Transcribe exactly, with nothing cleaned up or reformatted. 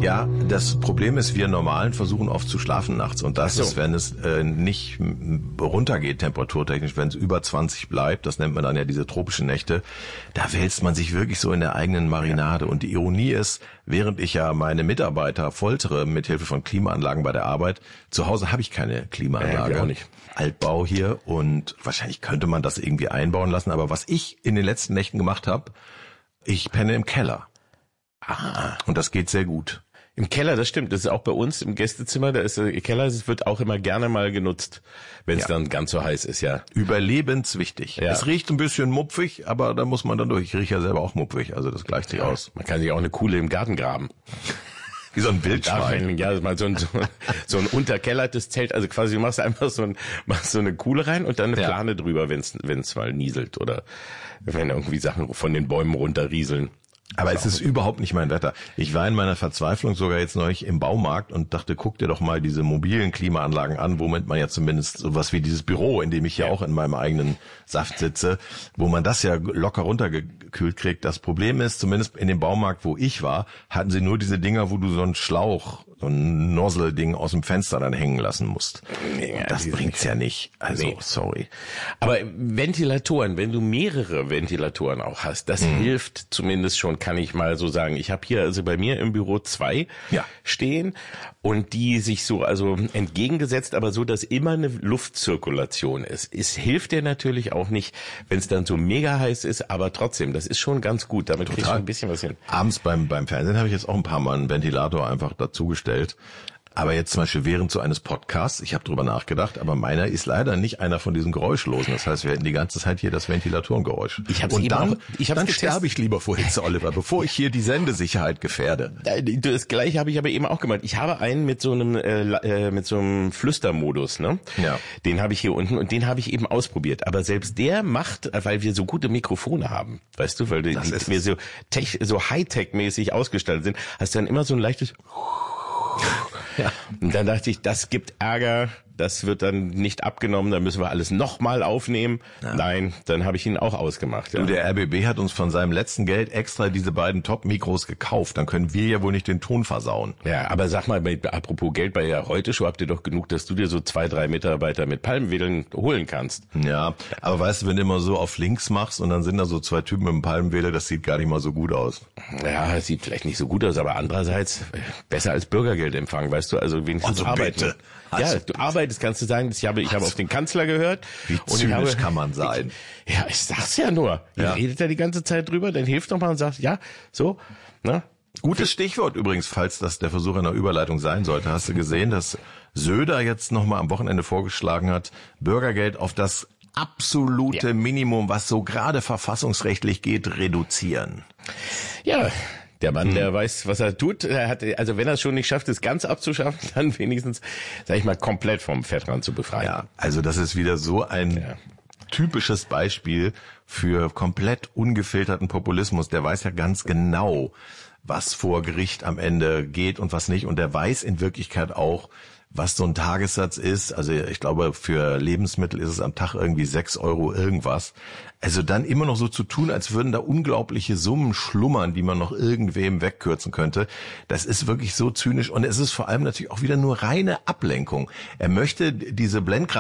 Ja, das Problem ist, wir Normalen versuchen oft zu schlafen nachts. Und das Ach so. ist, wenn es äh, nicht runtergeht, temperaturtechnisch, wenn es über zwanzig bleibt, das nennt man dann ja diese tropischen Nächte, da wälzt man sich wirklich so in der eigenen Marinade. Und die Ironie ist, während ich ja meine Mitarbeiter foltere mit Hilfe von Klimaanlagen bei der Arbeit, zu Hause habe ich keine Klimaanlage. Ja, ich auch nicht. Altbau hier und wahrscheinlich könnte man das irgendwie einbauen lassen. Aber was ich in den letzten Nächten gemacht habe, ich penne im Keller. Ah. Und das geht sehr gut. Im Keller, das stimmt. Das ist auch bei uns im Gästezimmer. Da ist der Keller, das wird auch immer gerne mal genutzt, wenn es Ja. dann ganz so heiß ist, ja. Überlebenswichtig. Ja. Es riecht ein bisschen mupfig, aber da muss man dann durch. Ich rieche ja selber auch mupfig, also das gleicht sich aus. Man kann sich auch eine Kuhle im Garten graben. Wie so ein Wildschwein. Ja, mal so ein, so, so ein unterkellertes Zelt. Also quasi du machst einfach so, ein, machst so eine Kuhle rein und dann eine Ja. Plane drüber, wenn es mal nieselt oder wenn irgendwie Sachen von den Bäumen runterrieseln. Aber es ist überhaupt nicht mein Wetter. Ich war in meiner Verzweiflung sogar jetzt neulich im Baumarkt und dachte, guck dir doch mal diese mobilen Klimaanlagen an, womit man ja zumindest sowas wie dieses Büro, in dem ich ja auch in meinem eigenen Saft sitze, wo man das ja locker runtergekühlt kriegt. Das Problem ist, zumindest in dem Baumarkt, wo ich war, hatten sie nur diese Dinger, wo du so einen Schlauch, so ein Nozzle-Ding aus dem Fenster dann hängen lassen musst. Ja, das die bringt's ja nicht. Also, Nee. sorry. Aber Ventilatoren, wenn du mehrere Ventilatoren auch hast, das Mhm. hilft zumindest schon, kann ich mal so sagen. Ich habe hier also bei mir im Büro zwei Ja. stehen und die sich so also entgegengesetzt, aber so, dass immer eine Luftzirkulation ist. Es hilft dir natürlich auch nicht, wenn es dann so mega heiß ist, aber trotzdem, das ist schon ganz gut. Damit kriegst du ein bisschen was hin. Abends beim beim Fernsehen habe ich jetzt auch ein paar Mal einen Ventilator einfach dazugestellt. Aber jetzt zum Beispiel während so eines Podcasts, ich habe drüber nachgedacht, aber meiner ist leider nicht einer von diesen Geräuschlosen. Das heißt, wir hätten die ganze Zeit hier das Ventilatorengeräusch. Ich hab's Und eben dann, auch- ich hab's dann getestet. sterbe ich lieber vor Hitze, Oliver, bevor ich hier die Sendesicherheit gefährde. Das gleiche habe ich aber eben auch gemacht. Ich habe einen mit so einem äh, la- äh, mit so einem Flüstermodus, ne? Ja. Den habe ich hier unten und den habe ich eben ausprobiert. Aber selbst der macht, weil wir so gute Mikrofone haben, weißt du, weil die, Das ist wir es. so tech, so Hightech-mäßig ausgestattet sind, hast du dann immer so ein leichtes. Ja. Und dann dachte ich, das gibt Ärger, das wird dann nicht abgenommen, dann müssen wir alles nochmal aufnehmen. Ja. Nein, dann habe ich ihn auch ausgemacht. Ja. Du, der R B B hat uns von seinem letzten Geld extra diese beiden Top-Mikros gekauft. Dann können wir ja wohl nicht den Ton versauen. Ja, aber sag mal, bei, apropos Geld, bei der Heute-Show habt ihr doch genug, dass du dir so zwei, drei Mitarbeiter mit Palmwedeln holen kannst. Ja, aber weißt du, wenn du immer so auf links machst und dann sind da so zwei Typen mit einem Palmwedel, das sieht gar nicht mal so gut aus. Ja, es sieht vielleicht nicht so gut aus, aber andererseits äh, besser als Bürgergeldempfang, weißt du, also wenigstens Also arbeiten. bitte. Ja, Also du arbeitest, kannst du sagen, ich habe, ich habe auf den Kanzler gehört. Wie und ich zynisch habe, kann man sein? Ich, ja, ich sag's ja nur. Ihr Ja. redet ja die ganze Zeit drüber, dann hilft doch mal und sagt, ja, so, ne? Gutes Stichwort übrigens, falls das der Versuch einer Überleitung sein sollte. Hast du gesehen, dass Söder jetzt nochmal am Wochenende vorgeschlagen hat, Bürgergeld auf das absolute Ja. Minimum, was so gerade verfassungsrechtlich geht, reduzieren. Ja, der Mann, Hm. der weiß, was er tut. Er hat, also wenn er es schon nicht schafft, es ganz abzuschaffen, dann wenigstens, sag ich mal, komplett vom Fettrand zu befreien. Ja, also das ist wieder so ein Ja. typisches Beispiel für komplett ungefilterten Populismus. Der weiß ja ganz genau, was vor Gericht am Ende geht und was nicht. Und der weiß in Wirklichkeit auch, was so ein Tagessatz ist. Also ich glaube, für Lebensmittel ist es am Tag irgendwie sechs Euro irgendwas. Also dann immer noch so zu tun, als würden da unglaubliche Summen schlummern, die man noch irgendwem wegkürzen könnte. Das ist wirklich so zynisch. Und es ist vor allem natürlich auch wieder nur reine Ablenkung. Er möchte diese Blendgrad